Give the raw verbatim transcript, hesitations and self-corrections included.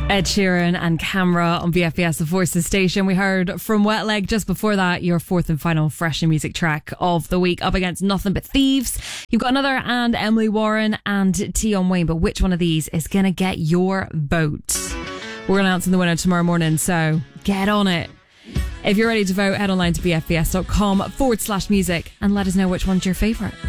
Ed Sheeran and Camera on B F B S, the Forces station. We heard from Wet Leg just before that, your fourth and final fresh new music track of the week, up against Nothing But Thieves. You've got another and Emily Warren and Tion Wayne, but which one of these is going to get your vote? We're announcing the winner tomorrow morning, so get on it. If you're ready to vote, head online to bfbs.com forward slash music and let us know which one's your favourite.